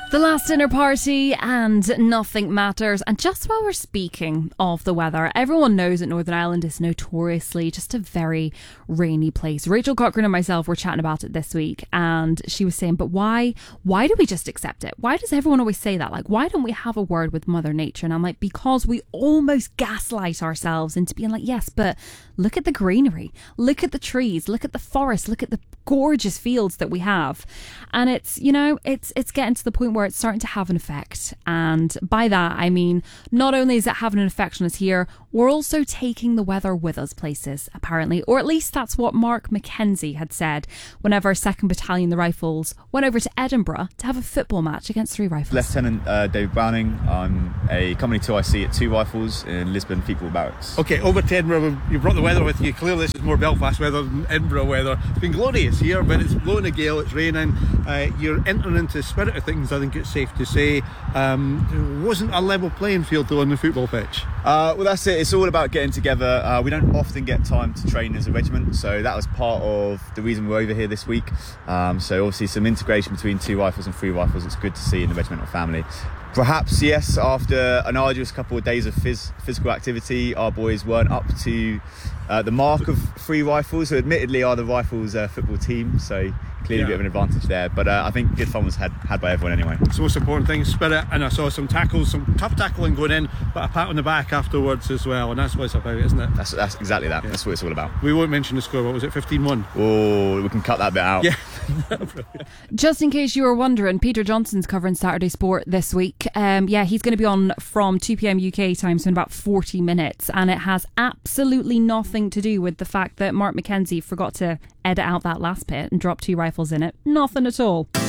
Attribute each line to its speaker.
Speaker 1: The last dinner party and nothing matters. And just while we're speaking of the weather, everyone knows that Northern Ireland is notoriously just a very rainy place. Rachel Cochran and myself were chatting about it this week, and she was saying, but why do we just accept it? Why does everyone always say that? Like, why don't we have a word with Mother Nature? And I'm like, because we almost gaslight ourselves into being like, yes, but look at the greenery, look at the trees, look at the forest, look at the gorgeous fields that we have. And it's, you know, it's getting to the point where it's starting to have an effect. And by that, I mean, not only is it having an effect on us here, we're also taking the weather with us places, apparently. Or at least that's what Mark Mackenzie had said whenever 2nd Battalion, the Rifles, went over to Edinburgh to have a football match against 3 Rifles.
Speaker 2: Lieutenant David Browning. I'm a Company 2IC at 2 Rifles in Lisbon Football Barracks.
Speaker 3: Okay, over to Edinburgh, you brought the weather with you. Clearly this is more Belfast weather than Edinburgh weather. It's been glorious here, but it's blowing a gale, it's raining. You're entering into the spirit of things, I think it's safe to say. There wasn't a level playing field though on the football pitch.
Speaker 2: Well, that's it. It's all about getting together. We don't often get time to train as a regiment, so that was part of the reason we're over here this week. So obviously some integration between 2 Rifles and 3 Rifles, it's good to see in the regimental family. Perhaps, yes, after an arduous couple of days of physical activity, our boys weren't up to the mark of 3 Rifles, who admittedly are the Rifles football team, so clearly a bit of an advantage there. But I think good fun was had by everyone anyway.
Speaker 3: It's the most important thing, spirit, and I saw some tackles, some tough tackling going in, but a pat on the back afterwards as well, and that's what it's about, isn't it?
Speaker 2: That's exactly that. Yeah. That's what it's all about.
Speaker 3: We won't mention the score. What was it, 15-1?
Speaker 2: Oh, we can cut that bit out.
Speaker 3: Yeah.
Speaker 1: Just in case you were wondering, Peter Johnson's covering Saturday Sport this week. He's going to be on from 2 p.m. UK time, so in about 40 minutes, and it has absolutely nothing to do with the fact that Mark Mackenzie forgot to edit out that last bit and drop 2 Rifles in it. Nothing at all.